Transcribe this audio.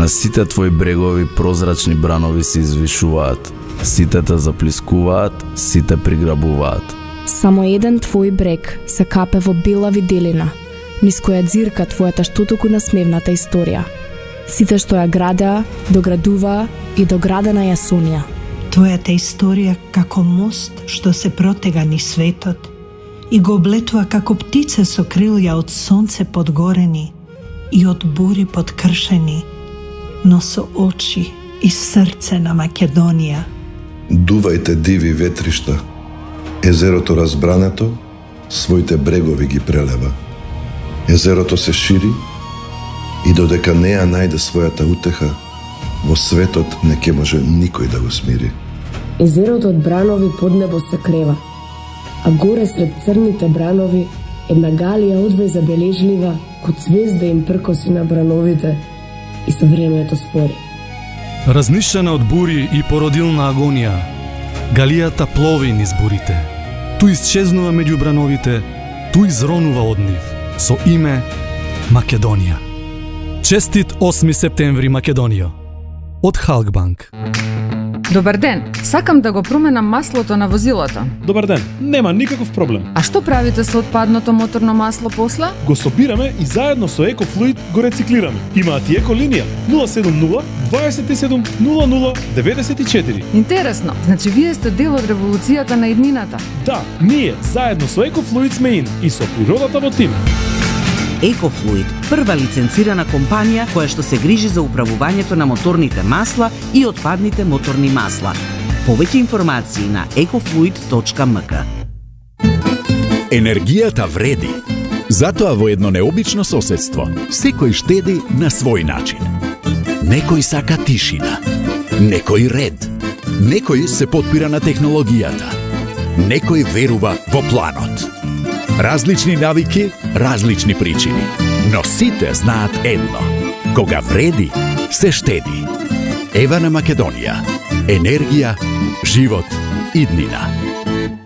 На сите твои брегови прозрачни бранови се извишуваат. Сите те заплискуваат, сите приграбуваат. Само еден твој брег се капе во бела виделина, низ која ѕирка твојата штотоку насмевната историја. Сите што ја градеа, доградуваа и доградена ја сонија. Твојата историја како мост што се протега низ светот и го облетува како птице со крилја од сонце подгорени и од бури подкршени, но со очи и срце на Македонија. Дувајте диви ветришта, езерото разбрането своите брегови ги прелева. Езерото се шири и додека не ја најде својата утеха, во светот не ќе може никој да го смири. Езерото од бранови под небо се крева, а горе сред црните бранови една галија одве забележлива, ко цвезда им пркоси на брановите и со времето спори. Разнишена од бури и породилна агонија, галијата плови низ бурите. Ту исчезнува меѓу брановите, ту изронува од нив, со име Македонија. Честит 8 септември, Македонија! Од Халкбанк. Добар ден, сакам да го променам маслото на возилото. Добар ден, нема никаков проблем. А што правите со отпадното моторно масло после? Го собираме и заедно со EcoFluid го рециклираме. Имаат и еко линија 070 27 00 94. Интересно, значи вие сте дел од револуцијата на иднината. Да, ние заедно со EcoFluid сме ин и со природата во тим. EcoFluid, прва лиценцирана компанија која што се грижи за управувањето на моторните масла и отпадните моторни масла. Повеќе информации на ecofluid.mk. Енергијата вреди. Затоа во едно необично соседство секој штеди на свој начин. Некој сака тишина, некој ред, некој се потпира на технологијата, некој верува во планот. Различни навики, различни причини, но сите знаат едно. Кога вреди, се штеди. Ева на Македонија. Енергија, живот, иднина.